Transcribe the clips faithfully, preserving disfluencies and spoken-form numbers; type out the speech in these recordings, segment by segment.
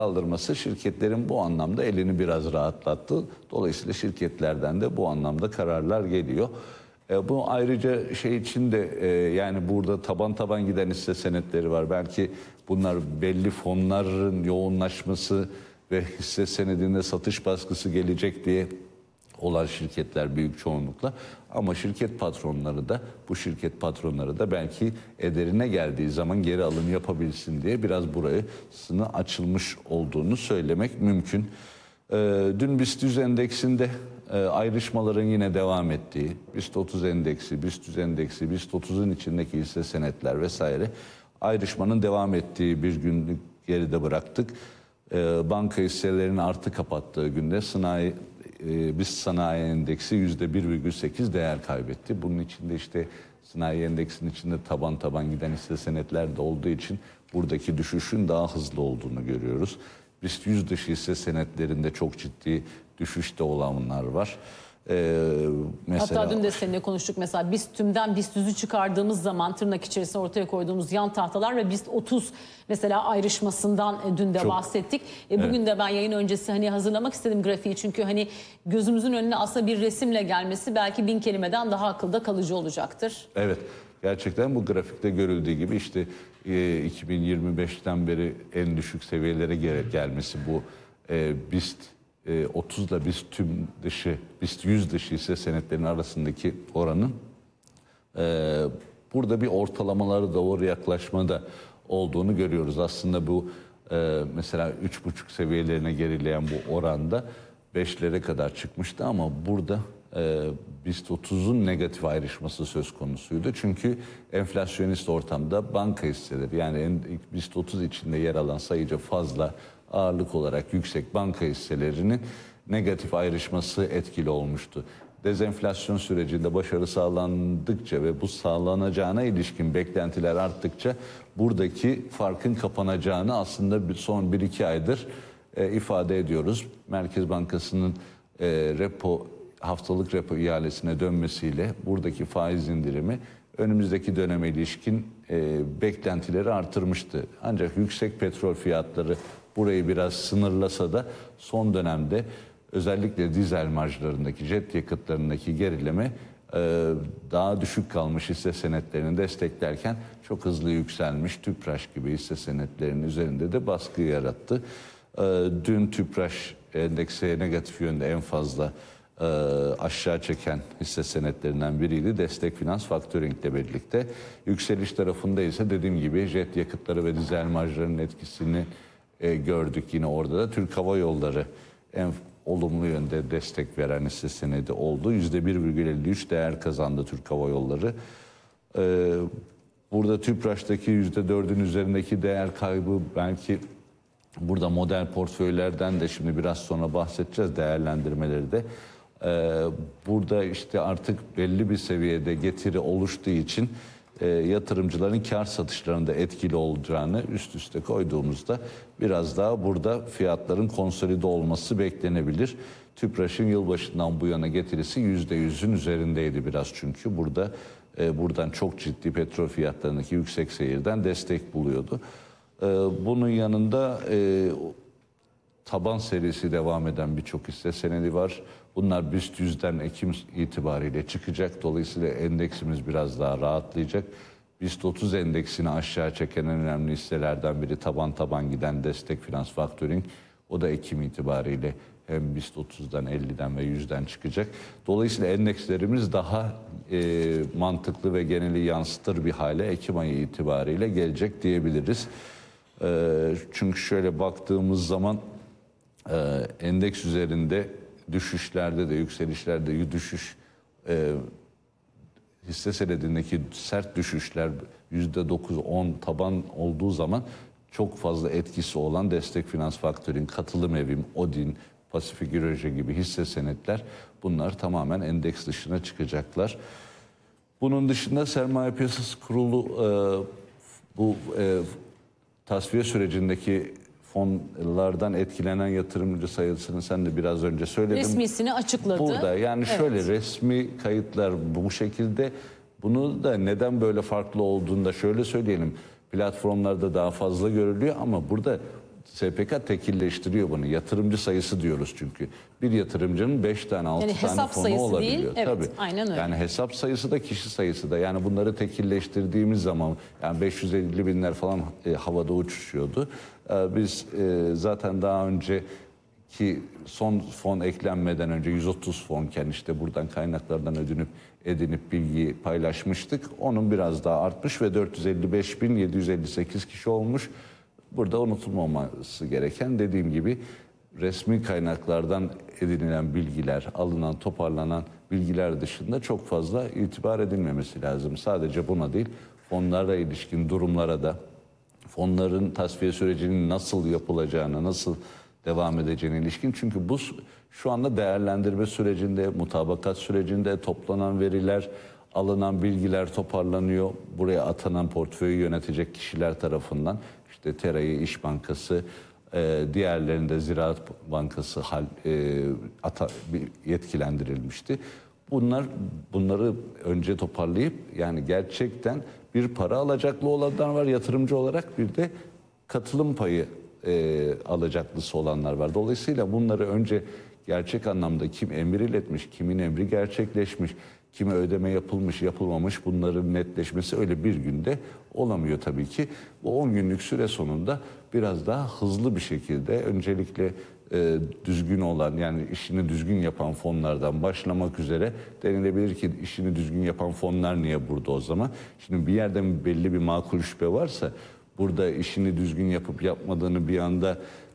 kaldırması şirketlerin bu anlamda elini biraz rahatlattı. Dolayısıyla şirketlerden de bu anlamda kararlar geliyor. E, bu ayrıca şey için de e, yani burada taban taban giden hisse senetleri var. Belki bunlar belli fonların yoğunlaşması ve hisse senedinde satış baskısı gelecek diye olan şirketler büyük çoğunlukla, ama şirket patronları da bu şirket patronları da belki ederine geldiği zaman geri alım yapabilsin diye biraz burasını açılmış olduğunu söylemek mümkün. Ee, dün BIST yüz endeksinde e, ayrışmaların yine devam ettiği, BIST otuz endeksi, BIST yüz endeksi, BIST otuzun içindeki hisse senetler vesaire ayrışmanın devam ettiği bir günlük geride bıraktık. Ee, banka hisselerinin artı kapattığı günde sanayi BIST sanayi endeksi yüzde bir virgül sekiz değer kaybetti. Bunun içinde işte sanayi endeksinin içinde taban taban giden hisse senetler de olduğu için buradaki düşüşün daha hızlı olduğunu görüyoruz. BIST yüz dışı hisse senetlerinde çok ciddi düşüşte olanlar var. Ee, mesela, Hatta dün de seninle konuştuk, mesela BIST tümden BIST yüzü çıkardığımız zaman tırnak içerisinde ortaya koyduğumuz yan tahtalar ve BIST otuz mesela ayrışmasından e, dün de çok, bahsettik. E, bugün evet. de ben yayın öncesi hani hazırlamak istedim grafiği, çünkü hani gözümüzün önüne aslında bir resimle gelmesi belki bin kelimeden daha akılda kalıcı olacaktır. Evet, gerçekten bu grafikte görüldüğü gibi işte e, iki bin yirmi beşten beri en düşük seviyelere gel gelmesi bu e, BIST otuz ile BIST tüm dışı, BIST yüz dışı hisse senetlerinin arasındaki oranın e, burada bir ortalamaları doğru yaklaşmada olduğunu görüyoruz. Aslında bu e, mesela üç buçuk seviyelerine gerileyen bu oranda beşlere kadar çıkmıştı, ama burada e, BIST otuzun negatif ayrışması söz konusuydu. Çünkü enflasyonist ortamda banka hisseleri, yani BIST otuz içinde yer alan sayıca fazla ağırlık olarak yüksek banka hisselerinin negatif ayrışması etkili olmuştu. Dezenflasyon sürecinde başarı sağlandıkça ve bu sağlanacağına ilişkin beklentiler arttıkça buradaki farkın kapanacağını aslında son bir iki aydır e, ifade ediyoruz. Merkez Bankası'nın e, repo haftalık repo ihalesine dönmesiyle buradaki faiz indirimi önümüzdeki döneme ilişkin e, beklentileri artırmıştı. Ancak yüksek petrol fiyatları burayı biraz sınırlasa da son dönemde özellikle dizel marjlarındaki, jet yakıtlarındaki gerileme e, daha düşük kalmış hisse senetlerini desteklerken çok hızlı yükselmiş TÜPRAŞ gibi hisse senetlerinin üzerinde de baskı yarattı. E, dün TÜPRAŞ endeksi negatif yönde en fazla e, aşağı çeken hisse senetlerinden biriydi. Destek Finans Factoring ile birlikte. Yükseliş tarafında ise dediğim gibi jet yakıtları ve dizel marjlarının etkisini E, gördük yine orada da. Türk Hava Yolları en olumlu yönde destek veren hisse senedi oldu. yüzde bir virgül elli üç değer kazandı Türk Hava Yolları. E, burada TÜPRAŞ'taki yüzde dördün üzerindeki değer kaybı belki burada model portföylerden de şimdi biraz sonra bahsedeceğiz, değerlendirmeleri de. E, burada işte artık belli bir seviyede getiri oluştuğu için E, yatırımcıların kar satışlarında etkili olacağını üst üste koyduğumuzda biraz daha burada fiyatların konsolide olması beklenebilir. TÜPRAŞ'ın yılbaşından bu yana getirisi yüzde yüzün üzerindeydi biraz, çünkü burada e, buradan çok ciddi petrol fiyatlarındaki yüksek seyirden destek buluyordu. E, bunun yanında e, taban serisi devam eden birçok hisse senedi var. Bunlar BIST yüzden Ekim itibariyle çıkacak. Dolayısıyla endeksimiz biraz daha rahatlayacak. BIST otuz endeksini aşağı çeken en önemli hisselerden biri taban taban giden Destek Finans Factoring. O da Ekim itibariyle hem BIST otuzdan, elliden ve yüzden çıkacak. Dolayısıyla endekslerimiz daha e, mantıklı ve geneli yansıtır bir hale Ekim ayı itibariyle gelecek diyebiliriz. E, çünkü şöyle baktığımız zaman e, endeks üzerinde düşüşlerde de yükselişlerde düşüş, e, hisse senedindeki sert düşüşler yüzde dokuz on taban olduğu zaman çok fazla etkisi olan Destek Finans Factoring, Katılım Evim, Odin, Pasifik Üreje gibi hisse senetler, bunlar tamamen endeks dışına çıkacaklar. Bunun dışında Sermaye Piyasası Kurulu e, bu e, tasfiye sürecindeki fonlardan etkilenen yatırımcı sayısını sen de biraz önce söyledin. Resmisini açıkladı. Burada yani evet. şöyle resmi kayıtlar bu şekilde, bunu da neden böyle farklı olduğunu da şöyle söyleyelim. Platformlarda daha fazla görülüyor ama burada S P K tekilleştiriyor bunu. Yatırımcı sayısı diyoruz çünkü. Bir yatırımcının beş tane altı Yani tane hesap fonu sayısı olabiliyor. değil, evet, Tabii. aynen öyle. Yani hesap sayısı da kişi sayısı da. Yani bunları tekilleştirdiğimiz zaman yani beş yüz elli binler falan e, havada uçuşuyordu. E, biz e, zaten daha önce ki son fon eklenmeden önce yüz otuz fonken işte buradan kaynaklardan ödünüp edinip bilgi paylaşmıştık. Onun biraz daha artmış ve dört yüz elli beş bin yedi yüz elli sekiz kişi olmuş. Burada unutulmaması gereken dediğim gibi resmi kaynaklardan edinilen bilgiler, alınan, toparlanan bilgiler dışında çok fazla itibar edilmemesi lazım. Sadece buna değil, fonlara ilişkin durumlara da, fonların tasfiye sürecinin nasıl yapılacağına, nasıl devam edeceğine ilişkin. Çünkü bu şu anda değerlendirme sürecinde, mutabakat sürecinde toplanan veriler, alınan bilgiler toparlanıyor. Buraya atanan portföyü yönetecek kişiler tarafından işte TERA'yı, İş Bankası, e, diğerlerinde Ziraat Bankası hal, e, ata, yetkilendirilmişti. Bunlar bunları önce toparlayıp yani gerçekten bir para alacaklı olanlar var yatırımcı olarak, bir de katılım payı e, alacaklısı olanlar var. Dolayısıyla bunları önce gerçek anlamda kim emir iletmiş, kimin emri gerçekleşmiş, kime ödeme yapılmış, yapılmamış, bunların netleşmesi öyle bir günde olamıyor tabii ki. Bu on günlük süre sonunda biraz daha hızlı bir şekilde öncelikle e, düzgün olan, yani işini düzgün yapan fonlardan başlamak üzere denilebilir ki işini düzgün yapan fonlar niye burada o zaman? Şimdi bir yerden belli bir makul şüphe varsa burada işini düzgün yapıp yapmadığını bir anda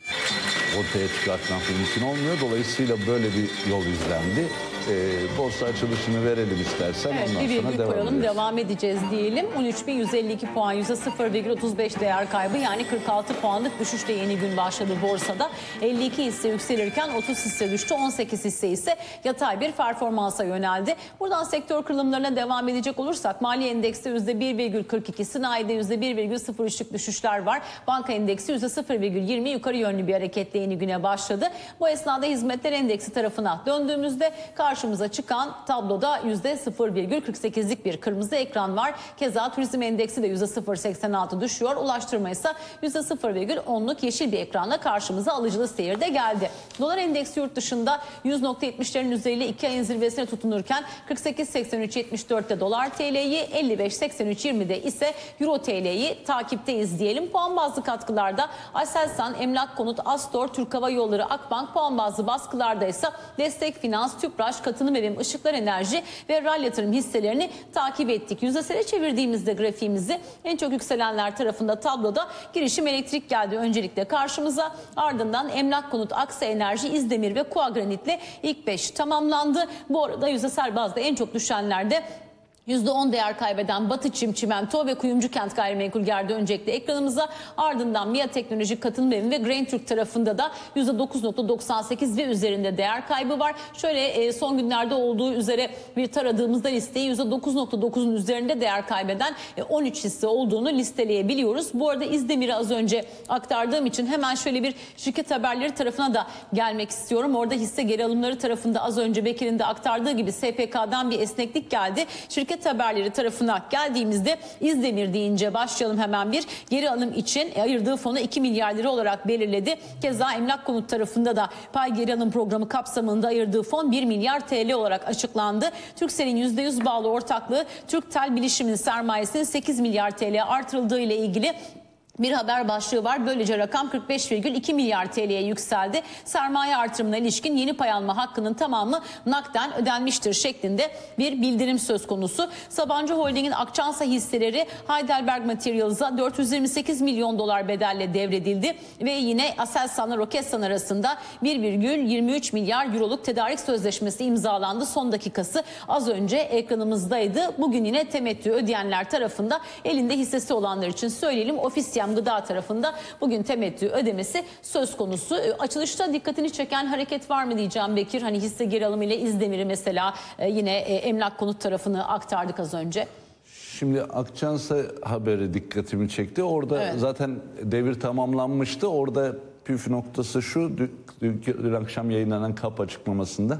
ortaya çıkartmak mümkün olmuyor. Dolayısıyla böyle bir yol izlendi. Ee, borsa açılışını verelim istersen, evet, ondan bir sonra virgül devam koyalım, ederiz. devam edeceğiz diyelim. on üç bin yüz elli iki puan, yüzde sıfır virgül otuz beş değer kaybı, yani kırk altı puanlık düşüşle yeni gün başladı borsada. elli iki hisse yükselirken otuz hisse düştü, on sekiz hisse ise yatay bir performansa yöneldi. Buradan sektör kırılımlarına devam edecek olursak mali endekste yüzde bir virgül kırk iki, sanayide yüzde bir virgül sıfır üçlük düşüşler var. Banka endeksi yüzde sıfır virgül yirmi yukarı yönlü bir hareketle yeni güne başladı. Bu esnada hizmetler endeksi tarafına döndüğümüzde karşımıza çıkan tabloda yüzde sıfır virgül kırk sekizlik bir kırmızı ekran var. Keza turizm endeksi de yüzde sıfır virgül seksen altı düşüyor. Ulaştırma ise yüzde sıfır virgül onluk yeşil bir ekranla karşımıza alıcılı seyirde geldi. Dolar endeksi yurt dışında yüz nokta yetmişlerin üzeriyle iki ayın zirvesine tutunurken kırk sekiz seksen üç yetmiş dörtte dolar T L'yi, elli beş seksen üç yirmide ise Euro T L'yi takipteyiz diyelim. Puan bazlı katkılarda Aselsan, Emlak Konut, Astor, Türk Hava Yolları, Akbank, puan bazlı baskılarda ise Destek Finans, Tüpraş, Katılım Evim, Işıklar Enerji ve Ral Yatırım hisselerini takip ettik. Yüzdesele çevirdiğimizde grafiğimizi en çok yükselenler tarafında tabloda Girişim Elektrik geldi öncelikle karşımıza. Ardından Emlak Konut, Aksa Enerji, İzdemir ve Kuagranit'le ilk beş tamamlandı. Bu arada yüzdesel bazda en çok düşenlerde yüzde on değer kaybeden Batı Çim, Çimento ve Kuyumcu Kent Gayrimenkul geldi öncelikle ekranımıza. Ardından MİA Teknoloji, Katılım Evi ve Grain Türk tarafında da yüzde dokuz nokta doksan sekiz ve üzerinde değer kaybı var. Şöyle son günlerde olduğu üzere bir taradığımızda listeyi yüzde dokuz nokta dokuzun üzerinde değer kaybeden on üç hisse olduğunu listeleyebiliyoruz. Bu arada İzdemir'i az önce aktardığım için hemen şöyle bir şirket haberleri tarafına da gelmek istiyorum. Orada hisse geri alımları tarafında az önce Bekir'in de aktardığı gibi S P K'dan bir esneklik geldi. Şirket haberleri tarafına geldiğimizde İzdemir deyince başlayalım hemen bir geri alım için ayırdığı fonu iki milyar lira olarak belirledi. Keza Emlak Konut tarafında da pay geri alım programı kapsamında ayırdığı fon bir milyar T L olarak açıklandı. Turkcell'in yüzde yüz bağlı ortaklığı Türktel Bilişim'in sermayesinin sekiz milyar T L artırıldığı ile ilgili bir haber başlığı var. Böylece rakam kırk beş virgül iki milyar T L'ye yükseldi. Sermaye artırımına ilişkin yeni pay alma hakkının tamamı nakden ödenmiştir şeklinde bir bildirim söz konusu. Sabancı Holding'in Akçansa hisseleri Heidelberg Materials'a dört yüz yirmi sekiz milyon dolar bedelle devredildi ve yine Aselsan'la Roketsan arasında bir virgül yirmi üç milyar euroluk tedarik sözleşmesi imzalandı. Son dakikası az önce ekranımızdaydı. Bugün yine temettü ödeyenler tarafında elinde hissesi olanlar için söyleyelim. Ofisya Gıda tarafında bugün temettü ödemesi söz konusu. Açılışta dikkatini çeken hareket var mı diyeceğim Bekir. Hani hisse geri alımı ile İzdemir'i mesela yine Emlak Konut tarafını aktardık az önce. Şimdi Akçansa haberi dikkatimi çekti. Orada evet. zaten devir tamamlanmıştı. Orada püf noktası şu: dün, dün akşam yayınlanan K A P açıklamasında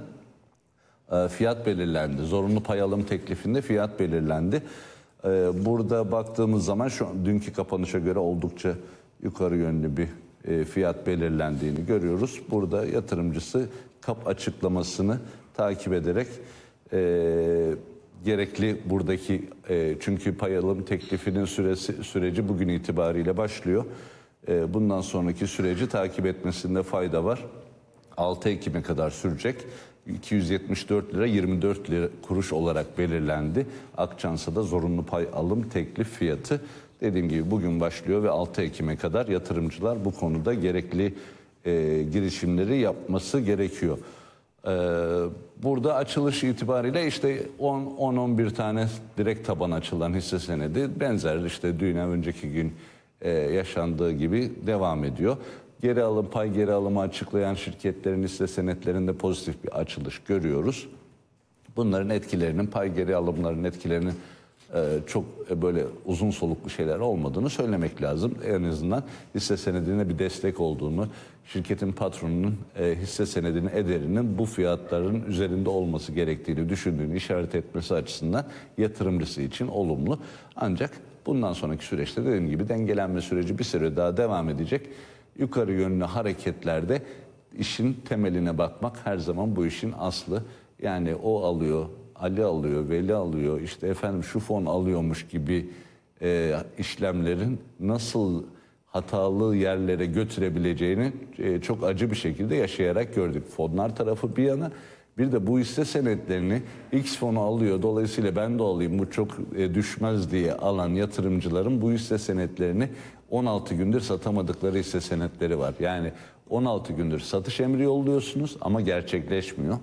fiyat belirlendi. Zorunlu pay alım teklifinde fiyat belirlendi. Burada baktığımız zaman şu dünkü kapanışa göre oldukça yukarı yönlü bir e, fiyat belirlendiğini görüyoruz. Burada yatırımcısı K A P açıklamasını takip ederek e, gerekli buradaki e, çünkü pay alım teklifinin süresi süreci bugün itibariyle başlıyor. E, bundan sonraki süreci takip etmesinde fayda var. altı Ekim'e kadar sürecek. iki yüz yetmiş dört lira yirmi dört lira kuruş olarak belirlendi. Akçansa'da zorunlu pay alım teklif fiyatı. Dediğim gibi bugün başlıyor ve altı Ekim'e kadar yatırımcılar bu konuda gerekli e, girişimleri yapması gerekiyor. E, burada açılış itibariyle işte on on bir tane direkt taban açılan hisse senedi benzer işte düne önceki gün e, yaşandığı gibi devam ediyor. Geri alım, pay geri alımı açıklayan şirketlerin hisse senetlerinde pozitif bir açılış görüyoruz. Bunların etkilerinin, pay geri alımların etkilerinin e, çok e, böyle uzun soluklu şeyler olmadığını söylemek lazım. En azından hisse senedine bir destek olduğunu, şirketin patronunun e, hisse senedinin ederinin bu fiyatların üzerinde olması gerektiğini düşündüğünü işaret etmesi açısından yatırımcısı için olumlu. Ancak bundan sonraki süreçte dediğim gibi dengelenme süreci bir süre daha devam edecek. Yukarı yönlü hareketlerde işin temeline bakmak her zaman bu işin aslı. Yani o alıyor, Ali alıyor, Veli alıyor, işte efendim şu fon alıyormuş gibi e, işlemlerin nasıl hatalı yerlere götürebileceğini e, çok acı bir şekilde yaşayarak gördük. Fonlar tarafı bir yana, bir de bu hisse senetlerini X fonu alıyor, dolayısıyla ben de alayım bu çok e, düşmez diye alan yatırımcıların bu hisse senetlerini on altı gündür satamadıkları hisse senetleri var. Yani on altı gündür satış emri yolluyorsunuz ama gerçekleşmiyor.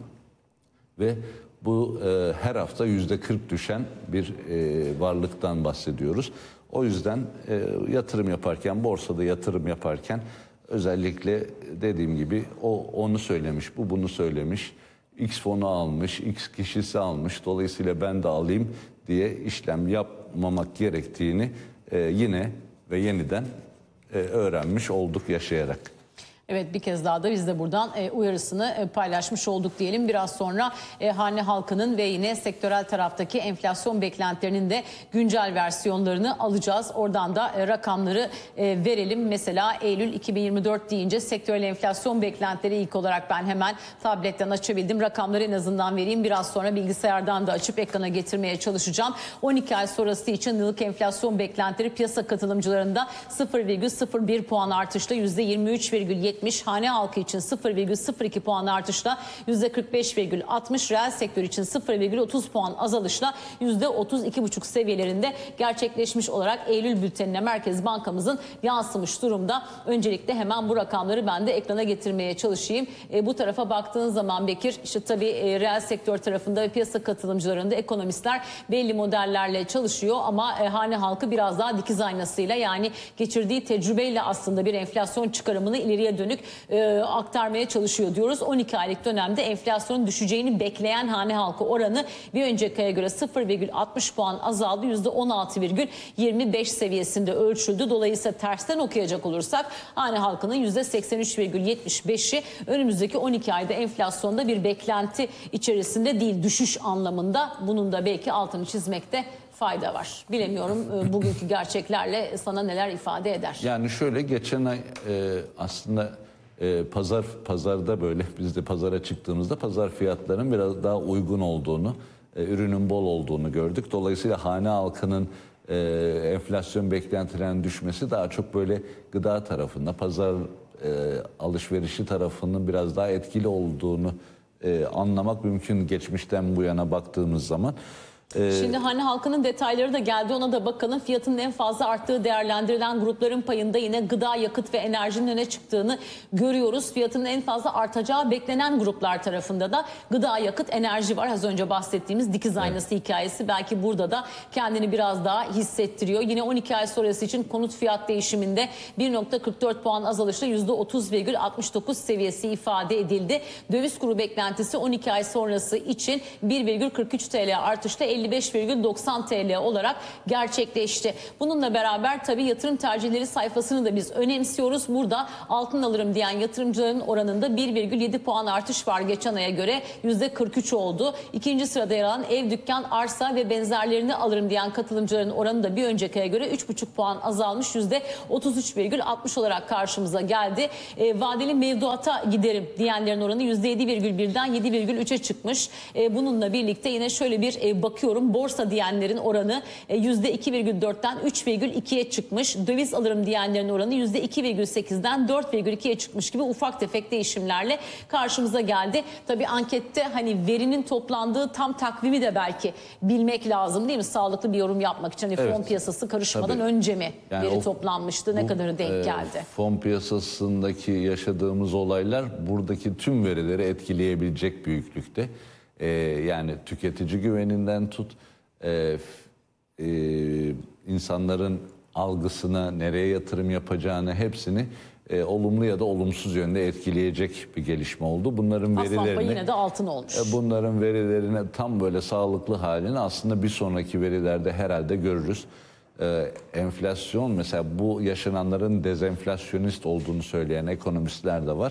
Ve bu e, her hafta yüzde kırk düşen bir e, varlıktan bahsediyoruz. O yüzden e, yatırım yaparken, borsada yatırım yaparken özellikle dediğim gibi o onu söylemiş, bu bunu söylemiş. X fonu almış, X kişisi almış. Dolayısıyla ben de alayım diye işlem yapmamak gerektiğini e, yine ve yeniden e, öğrenmiş olduk yaşayarak. Evet, bir kez daha da biz de buradan e, uyarısını e, paylaşmış olduk diyelim. Biraz sonra e, hane halkının ve yine sektörel taraftaki enflasyon beklentilerinin de güncel versiyonlarını alacağız. Oradan da e, rakamları e, verelim. Mesela Eylül iki bin yirmi dört deyince sektörel enflasyon beklentileri ilk olarak ben hemen tabletten açabildim. Rakamları en azından vereyim. Biraz sonra bilgisayardan da açıp ekrana getirmeye çalışacağım. on iki ay sonrası için yıllık enflasyon beklentileri piyasa katılımcılarında sıfır virgül sıfır bir puan artışla yüzde yirmi üç virgül yetmiş, hane halkı için sıfır virgül sıfır iki puan artışla yüzde kırk beş virgül altmış, reel sektör için sıfır virgül otuz puan azalışla yüzde otuz iki buçuk seviyelerinde gerçekleşmiş olarak Eylül bültenine Merkez Bankamızın yansımış durumda. Öncelikle hemen bu rakamları ben de ekrana getirmeye çalışayım. E, bu tarafa baktığın zaman Bekir, işte tabii e, reel sektör tarafında ve piyasa katılımcılarında ekonomistler belli modellerle çalışıyor ama e, hane halkı biraz daha dikiz aynasıyla, yani geçirdiği tecrübeyle aslında bir enflasyon çıkarımını ileriye dönük e, aktarmaya çalışıyor diyoruz. on iki aylık dönemde enflasyonun düşeceğini bekleyen hane halkı oranı bir önceki aya göre sıfır virgül altmış puan azaldı. yüzde on altı virgül yirmi beş seviyesinde ölçüldü. Dolayısıyla tersten okuyacak olursak hane halkının yüzde seksen üç virgül yetmiş beşi önümüzdeki on iki ayda enflasyonda bir beklenti içerisinde değil, düşüş anlamında. Bunun da belki altını çizmekte fayda var. Bilemiyorum e, bugünkü gerçeklerle sana neler ifade eder. Yani şöyle, geçen ay e, aslında e, pazar pazarda böyle biz de pazara çıktığımızda pazar fiyatlarının biraz daha uygun olduğunu, e, ürünün bol olduğunu gördük. Dolayısıyla hane halkının e, enflasyon beklentilerinin düşmesi daha çok böyle gıda tarafında, pazar e, alışverişi tarafının biraz daha etkili olduğunu e, anlamak mümkün geçmişten bu yana baktığımız zaman. Şimdi hane halkının detayları da geldi, ona da bakalım. Fiyatının en fazla arttığı değerlendirilen grupların payında yine gıda, yakıt ve enerjinin öne çıktığını görüyoruz. Fiyatının en fazla artacağı beklenen gruplar tarafında da gıda, yakıt, enerji var. Az önce bahsettiğimiz dikiz aynası evet. hikayesi belki burada da kendini biraz daha hissettiriyor. Yine on iki ay sonrası için konut fiyat değişiminde bir virgül kırk dört puan azalışla yüzde otuz virgül altmış dokuz seviyesi ifade edildi. Döviz kuru beklentisi on iki ay sonrası için bir virgül kırk üç T L artışla elli beş virgül doksan T L olarak gerçekleşti. Bununla beraber tabii yatırım tercihleri sayfasını da biz önemsiyoruz. Burada altın alırım diyen yatırımcıların oranında bir virgül yedi puan artış var, geçen aya göre yüzde kırk üç oldu. İkinci sırada yer alan ev, dükkan, arsa ve benzerlerini alırım diyen katılımcıların oranı da bir önceki aya göre üç buçuk puan azalmış, yüzde otuz üç virgül altmış olarak karşımıza geldi. E, vadeli mevduata giderim diyenlerin oranı yüzde yedi virgül birden yedi virgül üçe çıkmış. E, bununla birlikte yine şöyle bir e, bakıyorum, borsa diyenlerin oranı e, yüzde iki virgül dörtten üç virgül ikiye çıkmış. Döviz alırım diyenlerin oranı yüzde iki virgül sekizden dört virgül ikiye çıkmış gibi ufak tefek değişimlerle karşımıza geldi. Tabii ankette hani verinin toplandığı tam takvimi de belki bilmek lazım değil mi? Sağlıklı bir yorum yapmak için. Hani Evet. fon piyasası karışmadan Tabii. önce mi Yani veri o, toplanmıştı? Ne bu, kadarı denk e, geldi? Fon piyasasındaki yaşadığımız olaylar buradaki tüm verileri etkileyebilecek büyüklükte. E, yani tüketici güveninden tut, e, e, insanların algısına, nereye yatırım yapacağını, hepsini e, olumlu ya da olumsuz yönde etkileyecek bir gelişme oldu. Bunların Aslan payı verilerini yine de altın olmuş. e, bunların verilerine tam böyle sağlıklı halini aslında bir sonraki verilerde herhalde görürüz. Ee, enflasyon, mesela bu yaşananların dezenflasyonist olduğunu söyleyen ekonomistler de var.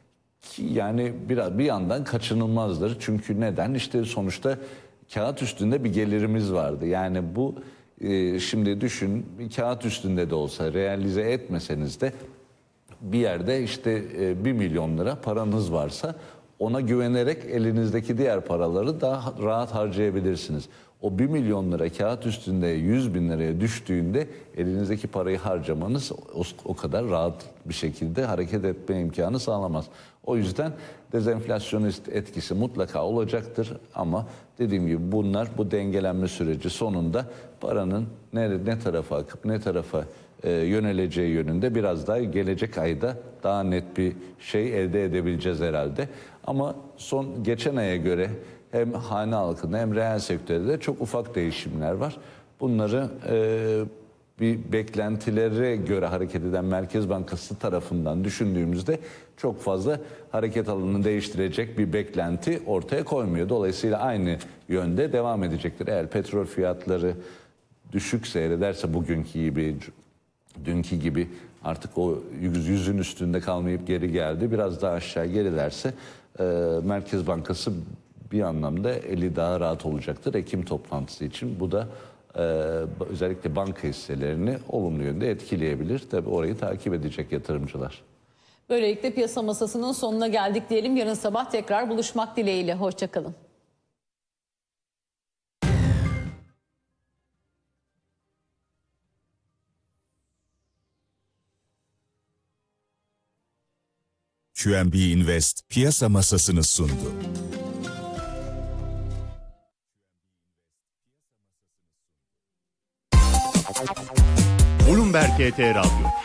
Ki yani biraz bir yandan kaçınılmazdır. Çünkü neden? İşte sonuçta kağıt üstünde bir gelirimiz vardı. Yani bu e, şimdi düşün, bir kağıt üstünde de olsa realize etmeseniz de bir yerde işte e, bir milyon lira paranız varsa ona güvenerek elinizdeki diğer paraları daha rahat harcayabilirsiniz. O bir milyon lira kağıt üstünde yüz bin liraya düştüğünde elinizdeki parayı harcamanız o, o kadar rahat bir şekilde hareket etme imkanı sağlamaz. O yüzden dezenflasyonist etkisi mutlaka olacaktır ama dediğim gibi bunlar, bu dengelenme süreci sonunda paranın ne, ne tarafa akıp ne tarafa e, yöneleceği yönünde biraz daha gelecek ayda daha net bir şey elde edebileceğiz herhalde. Ama son geçen aya göre hem hane halkında hem reel sektörde de çok ufak değişimler var. Bunları e, bir beklentilere göre hareket eden Merkez Bankası tarafından düşündüğümüzde çok fazla hareket alanını değiştirecek bir beklenti ortaya koymuyor. Dolayısıyla aynı yönde devam edecektir. Eğer petrol fiyatları düşük seyrederse bugünkü gibi, dünkü gibi artık o yüzün üstünde kalmayıp geri geldi, biraz daha aşağı gerilerse e, Merkez Bankası bir anlamda eli daha rahat olacaktır Ekim toplantısı için. Bu da e, özellikle banka hisselerini olumlu yönde etkileyebilir. Tabii orayı takip edecek yatırımcılar. Böylelikle piyasa masasının sonuna geldik diyelim. Yarın sabah tekrar buluşmak dileğiyle. Hoşçakalın. Q N B Invest piyasa masasını sundu. Bloomberg H T Radyo.